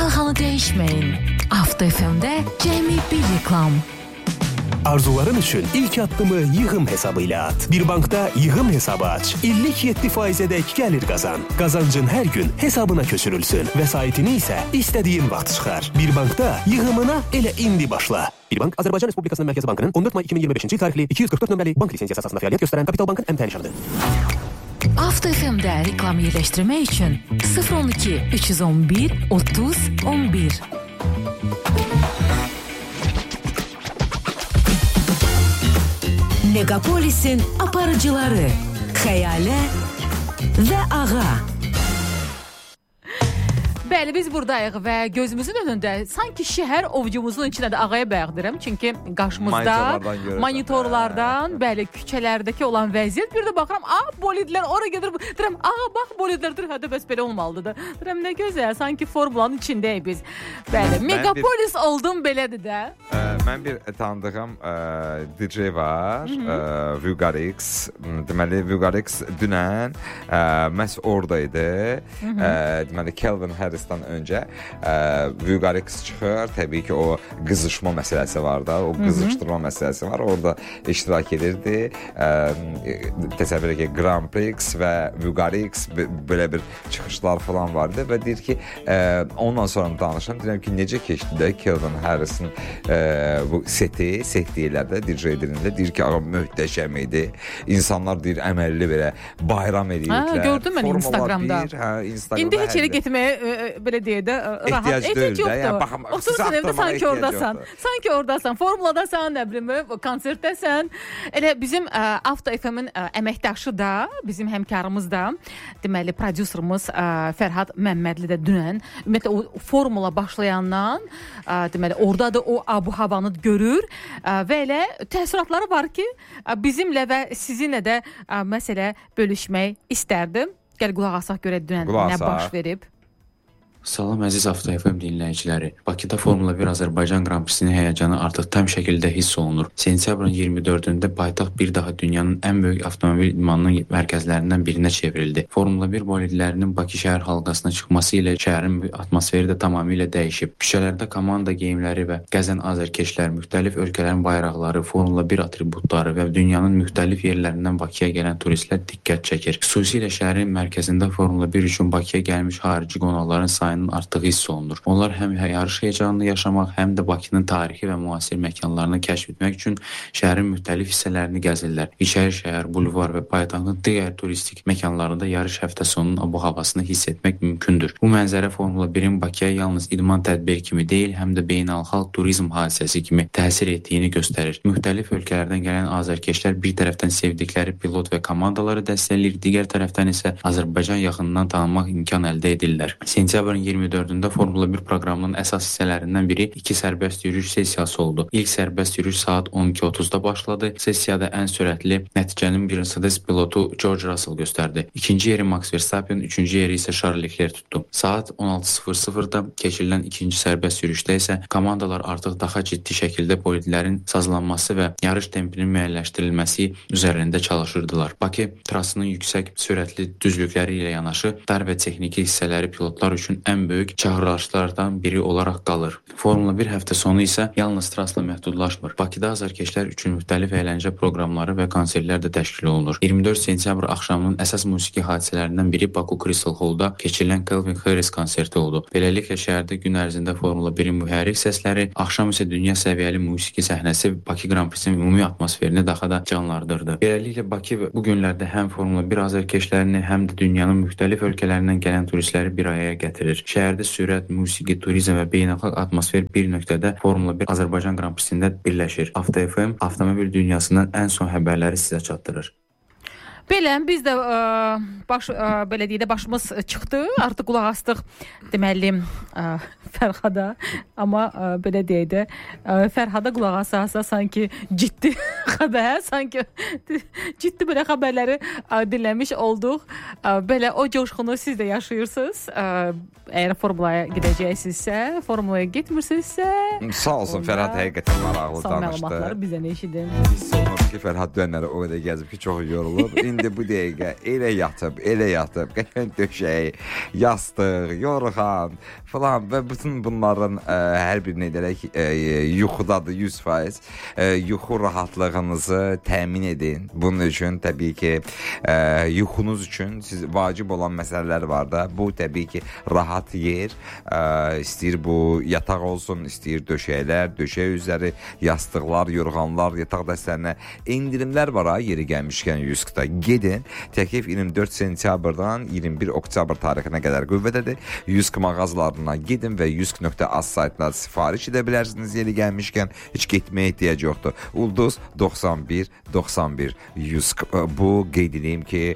Dalğanı dəyişməyin. Avto FM-də cəmi bir reklam. Arzuların üçün ilk addımı yığım hesabıyla at. Bir bankda yığım hesabı aç. İllik 7%-dək gəlir qazan. Qazancın hər gün hesabına köçürülsün. Vəsaitini isə istədiyin vaxt çıxar. Bir bankda yığımına elə indi başla. Bir bank Azərbaycan Respublikasının Mərkəzi Bankının 14 may 2025-ci il tarixli 244 nömrəli bank lisensiyası əsasında fəaliyyət göstərən Kapital Bankın əmtəl nişanıdır. Avto FM-də reklam yerləşdirmək üçün 012 311 30 11. Megapolis'in aparıcıları Xəyalə və Ağa. Bəli, biz buradayıq və gözümüzün önündə sanki şəhər ovcumuzun içində də Ağaya bəğdirəm. Çünki qarşımızda monitorlardan, bəli, küçələrdəki olan vəziyyət. Bir də baxıram, bolidlər ora gedir. Deyirəm, bax, bolidlər dur, hədə bəs belə olmalıdır da. Deyirəm, nə gözəl, sanki formulanın içindəyik biz. Bəli, Megapolis oldum belədir də. Mən bir tanıdığım DJ var, Vugarix. Deməli, Vugarix dünən məhz oradaydı. Deməli, Calvin Harris öncə Vugarix çıxır. Təbii ki, o qızışma məsələsi var da, o qızışdırma məsələsi var. Orada iştirak edirdi. Təsəvvür ki, Grand Prix və Vugarix belə bir çıxışlar falan vardı və deyir ki, ondan sonra danışım. Deyirəm ki, necə keçdi də Calvin Harris'in bu set deyirlər də, DJ dilində. Deyir ki, möhtəşəm idi. İnsanlar deyir, əməlli belə bayram edirlər. Gördüm mən Instagramda. İndi heç yerə getməyə belə deyə də rahat ehtiyac yoxdur. Oturursan evdə sanki oradasan. Sanki oradasan, formuladasan, nə bilim, konsertdəsən. Elə bizim Avto FM-in əməkdaşı da, bizim həmkarımız da, deməli, prodüserimiz Fərhad Məmmədli də dünən, ümumiyyətlə o formula başlayandan, deməli, orada da o abu-havanı görür və elə təəssüratları var ki, bizimlə və sizinlə də məsələ bölüşmək istərdim. Gəl qulaq asaq görək dünən nə baş verib. Salam əziz Avto FM dinləyiciləri. Bakıda Formula 1 Azərbaycan Grand Prix-sinin həyəcanı artıq tam şəkildə hiss olunur. Sentyabrın 24-də paytaxt bir daha dünyanın ən böyük avtomobil idmanının mərkəzlərindən birinə çevrildi. Formula 1 bolidlərinin Bakı şəhər halqasına çıxması ilə şəhərin atmosferi də tamamilə dəyişib. Küçələrdə komanda geyimləri və gəzən azərkeşlər, müxtəlif ölkələrin bayraqları, Formula 1 atributları və dünyanın müxtəlif yerlərindən Bakıya gələn turistlər diqqət çəkir. Xüsusilə şəhərin mərkəzində Formula 1 üçün Bakıya gəlmiş xarici qonaqların sayının artığı hiss olunur. Onlar həm yarış heyecanını yaşamaq, həm də Bakının tarixi və müasir məkanlarını kəşf etmək üçün şəhərin müxtəlif hissələrini gəzirlər. İçəri şəhər, bulvar və paytaxtın digər turistik məkanlarında yarış həftə sonunun abu-havasını hiss etmək mümkündür. Bu mənzərə Formula 1-in Bakıya yalnız idman tədbiri kimi deyil, həm də beynəlxalq turizm hadisəsi kimi təsir etdiyini göstərir. Müxtəlif ölkələrdən gələn azərkeşlər bir tərəfdən sevdikləri pilot və komandaları dəstəkləyir, digər tərəfdən isə Azərbaycan yaxından tanımaq imkan əldə edirlər. Sentyabrın 24-də Formula 1 proqramının əsas hissələrindən biri 2 sərbəst yürüyüş sessiyası oldu. İlk sərbəst yürüyüş saat 12:30-da başladı. Sessiyada ən sürətli nəticənin Mercedes pilotu George Russell göstərdi. İkinci yeri Max Verstappen, üçüncü yeri isə Charles Leclerc tutdu. Saat 16:00-da keçirilən ikinci sərbəst yürüyüşdə isə komandalar artıq daha ciddi şəkildə bolidlərin sazlanması və yarış tempinin müəyyənləşdirilməsi üzərində çalışırdılar. Bakı trassının yüksək sürətli düzlükləri ilə yanaşı dar və texniki hissələri pilotlar üçün ən böyük çağırışlardan biri olaraq qalır. Formula 1 həftə sonu isə yalnız trassla məhdudlaşmır. Bakıda azərkeşlər üçün müxtəlif əyləncə proqramları və konsertlər də təşkil olunur. 24 sentyabr axşamının əsas musiqi hadisələrindən biri Baku Crystal Hall-da keçirilən Calvin Harris konserti oldu. Beləliklə şəhərdə gün ərzində Formula 1-in mühərrik səsləri, axşam isə dünya səviyyəli musiqi səhnəsi Bakı Grand Prix-sinin ümumi atmosferini daha da canlandırdı. Beləliklə Bakı bu günlərdə həm Formula 1 azərkeşlərini, həm də dünyanın müxtəlif ölkələrindən gələn turistləri bir araya gətirir. Şəhərdə sürət, musiqi, turizm və beynəlxalq atmosfer bir nöqtədə Formula 1 Azərbaycan Grand Prix-sində birləşir. Avto FM avtomobil dünyasından ən son xəbərləri sizə çatdırır. Belə, biz də belə deyək də başımız çıxdı, artıq qulaq astıq deməli Fərhada, amma belə deyək də Fərhada qulaq asa sanki ciddi xəbər, sanki ciddi belə xəbərləri dinləmiş olduq. Belə o coşqunu siz də yaşayırsınız. Əgər formulaya gedəcəksinizsə, formulaya getmirsinizsə, sağ olsun Fərhad, həqiqətən maraqlı danışdı. Son məlumatları bizə eşidin. Hiss olunur ki Fərhad dönərə o qədər gəzib ki, çox yorulub. İndi bu dəqiqə elə yatıb, qəşəng döşək, yastıq, yorğan falan və bütün bunların hər birini edərək yuxudadır 100%. Yuxu rahatlığınızı təmin edin. Bunun üçün təbii ki, yuxunuz üçün siz vacib olan məsələlər var da. Bu təbii ki, rahat yer, istəyir bu yataq olsun, istəyir döşəklər, döşək üzəri, yastıqlar, yorğanlar, yataq dəstələrinə endirimlər var ha, yeri gəlmişkən Yuskda. Gedin, təklif 24 sentyabrdan 21 oktyabr tarixinə qədər qüvvədədir. Yusk mağazalarına gedin və yusk.az saytına sifariş edə bilərsiniz yeri gəlmişkən. Heç getməyə ehtiyac yoxdur. Ulduz 91 Yusk. Bu qeyd edeyim ki,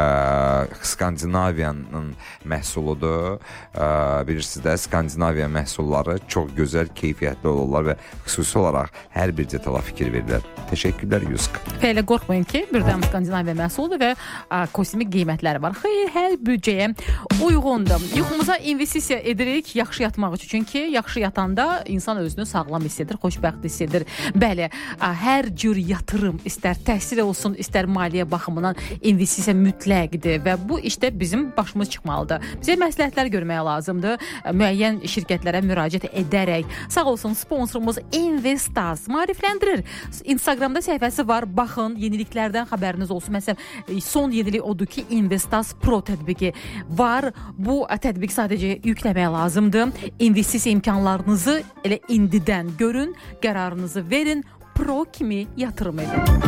Skandinaviyanın məhsuludur. Bilirsiniz də, Skandinaviya məhsulları çox gözəl, keyfiyyətli olurlar və xüsusi olaraq hər bir detala fikir verirlər. Təşəkkürlər Yusk. Elə qorxmayın ki, birdən Skandinaviya məhsuludur və kosmik qiymətləri var. Xeyr, hər büdcəyə uyğundur. Yuxumuza investisiya edirik yaxşı yatmaq üçün. Çünki yaxşı yatanda insan özünü sağlam hiss edir, xoşbəxt hiss edir. Bəli, hər cür yatırım, istər təhsil olsun, istər maliyyə baxımından investisiya mütləqdir və bu işdə bizim başımız çıxmalıdır. Bizə məsləhətlər görməyə lazımdır. Müəyyən şirkətlərə müraciət edərək. Sağ olsun sponsorumuz Investaz maarifləndirir. Instagramda səhifəsi var. Baxın, yeniliklərdən xəbəriniz olsun. Məsələn, son yenilik odur ki, Investaz Pro tətbiqi var. Bu tətbiq sadəcə yükləməyə lazımdır. İnvestisiya imkanlarınızı elə indidən görün, qərarınızı verin, pro kimi yatırım edin.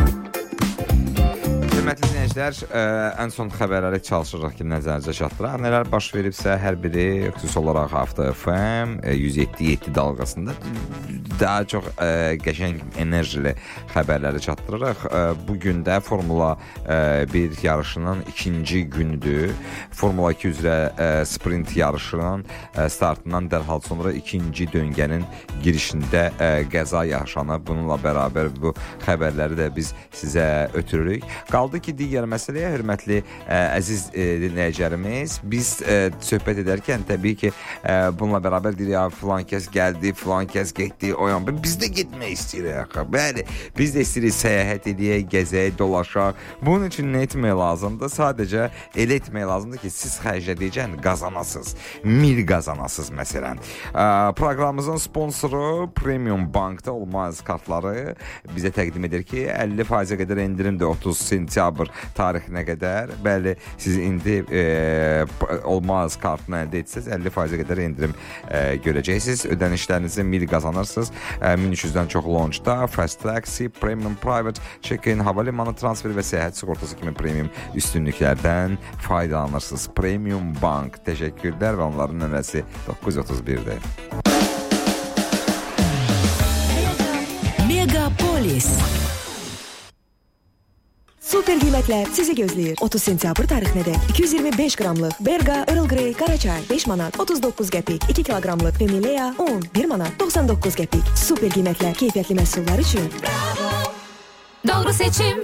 Hörmətli dinləyicilər, ən son xəbərləri çalışırıq ki, nəzərinizə çatdıraq. Nələr baş veribsə, hər biri xüsusi olaraq Hafta FM 107.7 dalğasında daha çox qəşəng enerjili xəbərləri çatdırırıq. Bugün də Formula 1 yarışının ikinci günüdür. Formula 2 üzrə sprint yarışının startından dərhal sonra ikinci döngənin girişində qəza yaşanıb. Bununla bərabər bu xəbərləri də biz sizə ötürürük. Qaldı ki, digər məsələyə, hörmətli əziz dinləyicilərimiz, biz söhbət edərkən təbii ki, bununla bərabər deyir, ya filan kəs gəldi, filan kəs getdi, oyan, biz də getmək istəyirik. Bəli, biz də istəyirik səyahət edək, gəzək, dolaşaq. Bunun üçün nə etmək lazımdır? Sadəcə elə etmək lazımdır ki, siz xərclədikcən qazanasınız, mil qazanasınız məsələn. Proqramımızın sponsoru Premium Bankda olmaz kartları bizə təqdim edir ki, 50%-ə qədər endirimdir 30 sentyabr tarixinə qədər. Bəli, siz indi olmaz kartını əldə etsəz 50%-ə qədər endirim görəcəksiniz. Ödənişlərinizi mil qazanırsınız. 1300-dən çox launchda Fast Taxi, Premium Private Check-in, havalimanı transferi və səyahət sığortası kimi premium üstünlüklərdən faydalanırsınız. Premium Bank, təşəkkürlər və onların nömrəsi 931-dir. Megapolis. Super qiymətlər sizi gözləyir. 30 sentyabr tarixinədək 225 qramlıq Berga Earl Grey qara çay 5 manat 39 qəpik, 2 kiloqramlıq Femilea 1 manat 99 qəpik. Super qiymətlər keyfiyyətli məhsullar üçün. Bravo! Doğru seçim.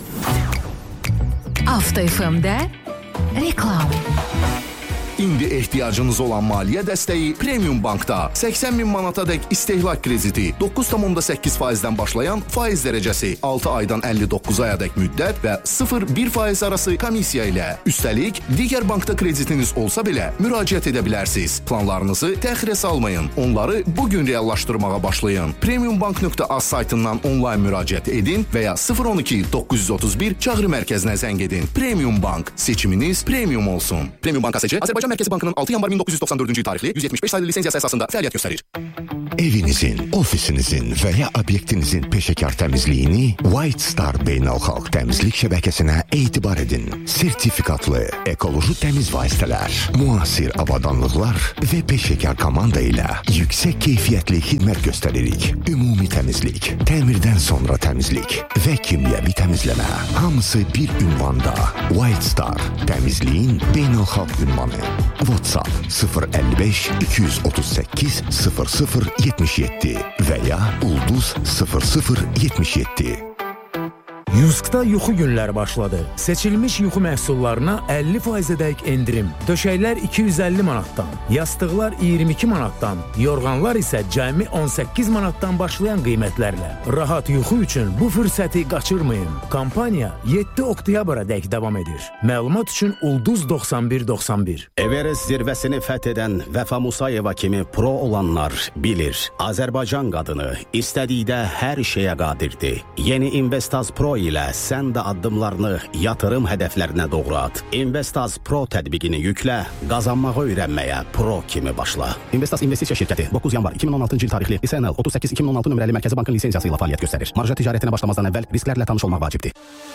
Hafta FM'də reklam. İndi ehtiyacınız olan maliyyə dəstəyi Premium Bankda 80 min manatadək istehlak krediti, 9,8%-dən başlayan faiz dərəcəsi, 6 aydan 59 ayadək müddət və 0-1% arası komissiya ilə. Üstəlik, digər bankda kreditiniz olsa belə müraciət edə bilərsiniz. Planlarınızı təxirə salmayın. Onları bugün reallaşdırmağa başlayın. Premiumbank.az saytından onlayn müraciət edin və ya 012-931 çağrı mərkəzinə zəng edin. Premium Bank. Seçiminiz premium olsun. Premium Bank ASC, Azərbaycan Mərkəzi Bankının 6 yanvar 1994-cü tarixli 175 sayılı lisensiyası əsasında fəaliyyət göstərir. Evinizin, ofisinizin və ya obyektinizin peşəkar təmizliyini White Star Beynəlxalq Təmizlik Şəbəkəsinə etibar edin. Sertifikatlı, ekoloji təmiz vasitələr, müasir avadanlıqlar və peşəkar komanda ilə yüksək keyfiyyətli xidmət göstəririk. Ümumi təmizlik, təmirdən sonra təmizlik və kimyəvi təmizləmə. Hamısı bir ünvanda. White Star, təmizliyin beynəlxalq ünvanı. WhatsApp 055 238 0077 və ya Ulduz 0077. Yuskda yuxu günləri başladı. Seçilmiş yuxu məhsullarına 50%dək endirim. Döşəklər 250 manatdan, yastıqlar 22 manatdan, yorğanlar isə cəmi 18 manatdan başlayan qiymətlərlə. Rahat yuxu üçün bu fürsəti qaçırmayın. Kampaniya 7 oktyabrədək davam edir. Məlumat üçün Ulduz 9191. Everest zirvəsini fəth edən Vəfa Musayeva kimi pro olanlar bilir. Azərbaycan qadını istədikdə hər şeyə qadirdir. Yeni Investaz Pro ilə sən də addımlarını yatırım hədəflərinə doğru at. Investaz Pro tətbiqini yüklə, qazanmağı öyrənməyə pro kimi başla. Investaz investisiya şirkəti 9 yanvar 2016-cı il tarixli İSNL 38-2016 nömrəli Mərkəzi Bankın lisenziyası ilə fəaliyyət göstərir. Marja ticarətinə başlamazdan əvvəl risklərlə tanış olmaq vacibdir.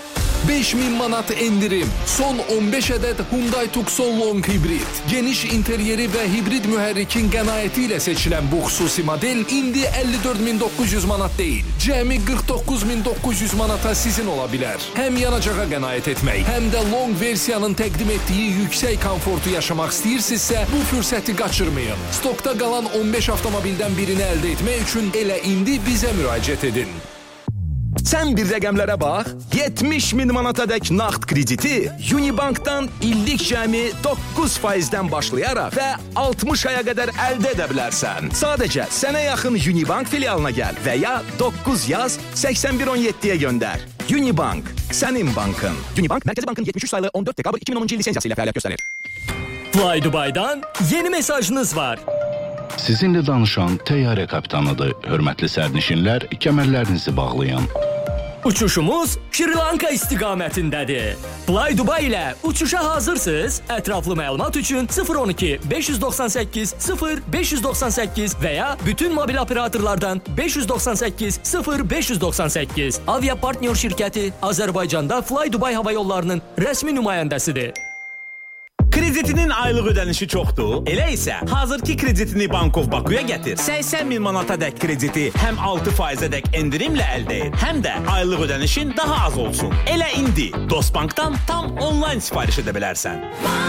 5000 manat endirim. Son 15 ədəd Hyundai Tucson Long hibrid. Geniş interyeri və hibrid mühərrikin qənaəti ilə seçilən bu xüsusi model indi 54.900 manat deyil, cəmi 49.900 manata sizin ola bilər. Həm yanacağa qənaət etmək, həm də Long versiyanın təqdim etdiyi yüksək komfortu yaşamaq istəyirsinizsə, bu fürsəti qaçırmayın. Stokda qalan 15 avtomobildən birini əldə etmək üçün elə indi bizə müraciət edin. Sən bir rəqəmlərə bax, 70.000 manatadək nağd krediti Unibankdan illik cəmi 9%-dən başlayaraq və 60 aya qədər əldə edə bilərsən. Sadəcə sənə yaxın Unibank filialına gəl və ya 9 yaz 8117-yə göndər. Unibank, sənin bankın. Unibank, Mərkəzi Bankın 73 saylı 14 dekabr 2010-cu il lisenziyası ilə fəaliyyət göstərir. Fly Dubai'dan yeni mesajınız var. Sizinlə danışan təyyarə kapitanıdır. Hörmətli sərnişinlər, kəmərlərinizi bağlayın. Uçuşumuz Şri Lanka istiqamətindədir. Fly Dubai ilə uçuşa hazırsınız? Ətraflı məlumat üçün 012 598 0598 və ya bütün mobil operatorlardan 598 0598. Avia partner şirkəti Azərbaycanda Fly Dubai hava yollarının rəsmi nümayəndəsidir. Kreditinin aylıq ödənişi çoxdur. Elə isə hazırki kreditini Bankov Bakuya gətir. 80.000 manatadək krediti həm 6%-dək endirimlə əldə et, həm də aylıq ödənişin daha az olsun. Elə indi Dostbankdan tam onlayn sifariş edə bilərsən.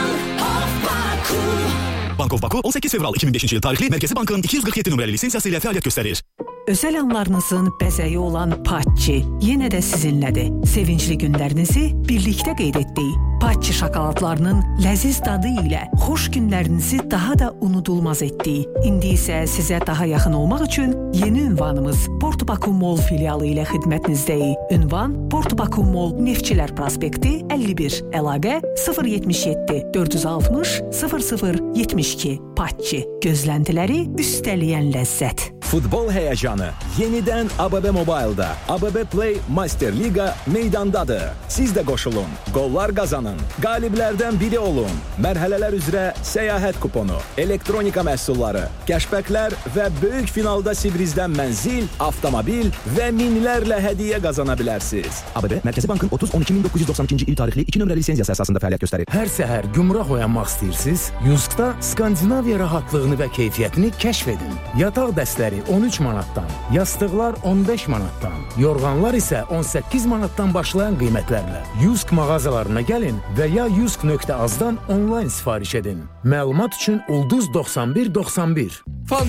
Bankov Baku 18 fevral 2005-ci il tarixli Mərkəzi Bankın 247 nömrəli lisenziyası ilə fəaliyyət göstərir. Özel anlarınızın bəzəyi olan Patçi yenə də sizinlədir. Sevincli günlərinizi birlikdə qeyd etdik. Patçi şokoladlarının ləziz dadı ilə xoş günlərinizi daha da unudulmaz etdik. İndi isə sizə daha yaxın olmaq üçün yeni ünvanımız Port Baku Mall filialı ilə xidmətinizdəyik. Ünvan Port Baku Mall Neftçilər prospekti 51, əlaqə 077 460 0072. Patçi, gözləntiləri üstələyən ləzzət. Futbol həyəcanı yenidən ABB Mobile'da. ABB Play Master Liga meydandadır. Siz də qoşulun, qollar qazanın, qaliblərdən biri olun. Mərhələlər üzrə səyahət kuponu, elektronika məhsulları, kəşbəklər və böyük finalda Sibrizdən mənzil, avtomobil və minlərlə hədiyyə qazana bilərsiniz. ABB Mərkəzi Bankın 30-12-1992-ci il tarixli 2 nömrəli lisenziyası əsasında fəaliyyət göstərir. Hər səhər gümrah oyanmaq istəyirsiniz? Yuskda Skandinaviya rahatlığını və keyfiyyətini kəşf edin. Yataq dəstləri 13 manatdan, yastıqlar 15 manatdan, yorğanlar isə 18 manatdan başlayan qiymətlərlə. Yusk mağazalarına gəlin və ya yusk.az-dan onlayn sifariş edin. Məlumat üçün Ulduz 9191.